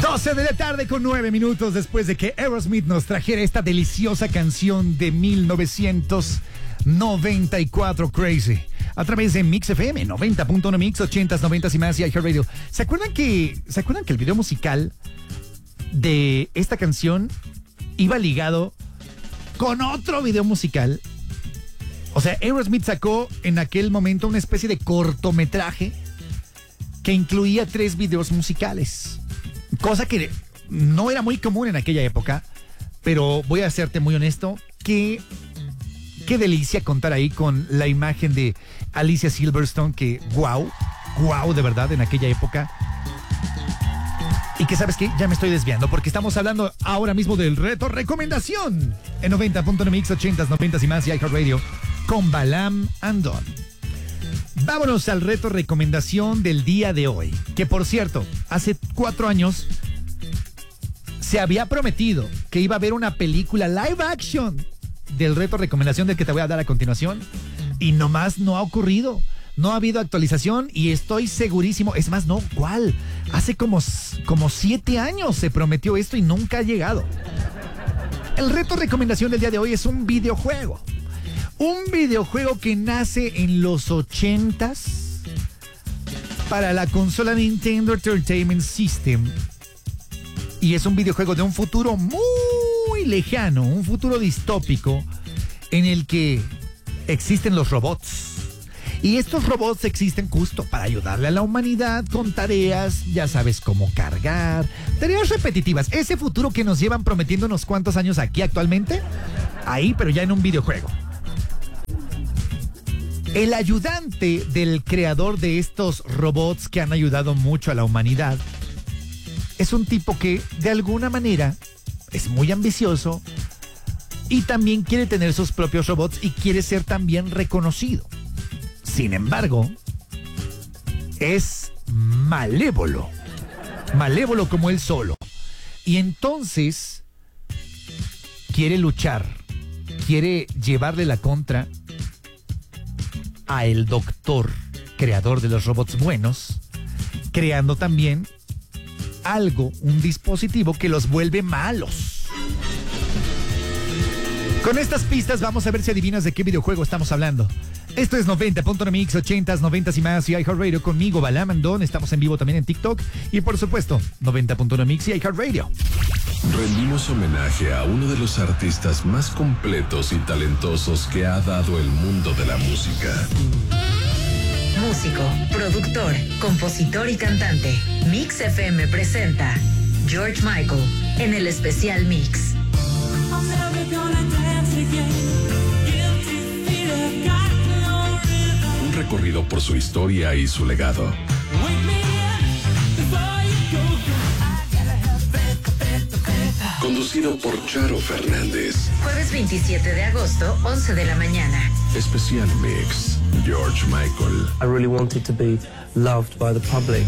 12 de la tarde con 9 minutos después de que Aerosmith nos trajera esta deliciosa canción de 1994, Crazy, a través de Mix FM, 90.1 Mix, 80s, 90s y más, y iHeartRadio. ¿Se acuerdan que el video musical de esta canción iba ligado con otro video musical? O sea, Aerosmith sacó en aquel momento una especie de cortometraje que incluía 3 videos musicales. Cosa que no era muy común en aquella época, pero voy a serte muy honesto, qué delicia contar ahí con la imagen de Alicia Silverstone, que wow, de verdad, en aquella época. Y que, ¿sabes qué? Ya me estoy desviando, porque estamos hablando ahora mismo del reto recomendación en 90.1 Mix, 80s, 90s y más, y iHeartRadio, con Balam and Don. Vámonos al reto recomendación del día de hoy, que por cierto, hace 4 años se había prometido que iba a haber una película live action del reto recomendación del que te voy a dar a continuación, y nomás no ha ocurrido. No ha habido actualización y estoy segurísimo, es más, no, ¿cuál? Hace como 7 años se prometió esto y nunca ha llegado. El reto recomendación del día de hoy es un videojuego. Un videojuego que nace en los 80s para la consola Nintendo Entertainment System. Y es un videojuego de un futuro muy lejano, un futuro distópico en el que existen los robots. Y estos robots existen justo para ayudarle a la humanidad con tareas, ya sabes, como cargar, tareas repetitivas. Ese futuro que nos llevan prometiendo unos cuantos años aquí actualmente, ahí, pero ya en un videojuego. El ayudante del creador de estos robots que han ayudado mucho a la humanidad es un tipo que, de alguna manera, es muy ambicioso y también quiere tener sus propios robots y quiere ser también reconocido. Sin embargo, es malévolo como él solo. Y entonces quiere luchar, quiere llevarle la contra a el doctor, creador de los robots buenos, creando también algo, un dispositivo que los vuelve malos. Con estas pistas vamos a ver si adivinas de qué videojuego estamos hablando. Esto es 90.1 Mix, 80s, 90s y más, y iHeartRadio conmigo, Balam and Don. Estamos en vivo también en TikTok y, por supuesto, 90.1 Mix y iHeartRadio. Rendimos homenaje a uno de los artistas más completos y talentosos que ha dado el mundo de la música. Músico, productor, compositor y cantante. Mix FM presenta George Michael en el especial Mix. Un recorrido por su historia y su legado. Conducido por Charo Fernández. Jueves 27 de agosto, 11 de la mañana. Especial Mix, George Michael. I really wanted to be loved by the public.